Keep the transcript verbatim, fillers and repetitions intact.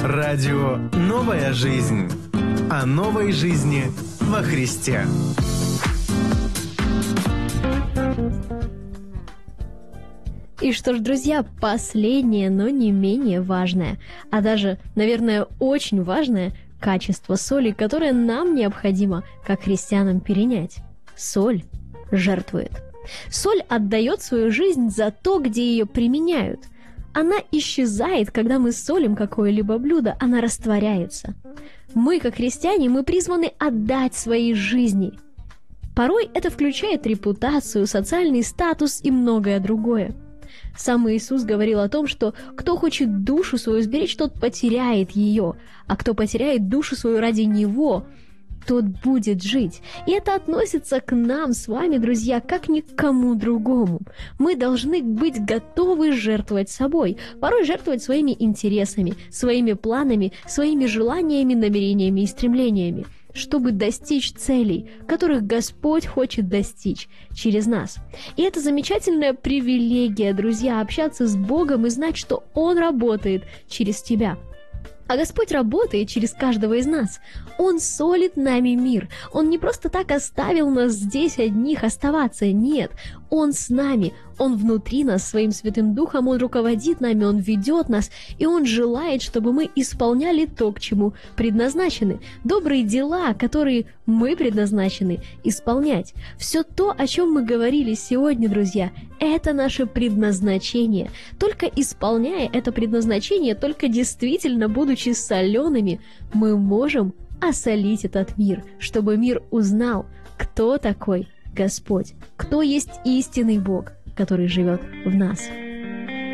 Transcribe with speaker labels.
Speaker 1: Радио «Новая жизнь». О новой жизни во Христе.
Speaker 2: И что ж, друзья, последнее, но не менее важное, а даже, наверное, очень важное качество соли, которое нам необходимо, как христианам, перенять. Соль жертвует. Соль отдает свою жизнь за то, где ее применяют. Она исчезает, когда мы солим какое-либо блюдо, она растворяется. Мы, как христиане, мы призваны отдать свои жизни. Порой это включает репутацию, социальный статус и многое другое. Сам Иисус говорил о том, что кто хочет душу свою сберечь, тот потеряет ее, а кто потеряет душу свою ради Него, тот будет жить. И это относится к нам с вами, друзья, как ни к кому другому. Мы должны быть готовы жертвовать собой, порой жертвовать своими интересами, своими планами, своими желаниями, намерениями и стремлениями, чтобы достичь целей, которых Господь хочет достичь через нас. И это замечательная привилегия, друзья, общаться с Богом и знать, что Он работает через тебя. А Господь работает через каждого из нас. Он солит нами мир. Он не просто так оставил нас здесь одних оставаться. Нет, Он с нами. Он внутри нас своим Святым Духом. Он руководит нами, Он ведет нас. И Он желает, чтобы мы исполняли то, к чему предназначены. Добрые дела, которые мы предназначены исполнять. Все то, о чем мы говорили сегодня, друзья, это наше предназначение. Только исполняя это предназначение, только действительно будучи солеными, мы можем осолить этот мир, чтобы мир узнал, кто такой Господь, кто есть истинный Бог, который живет в нас.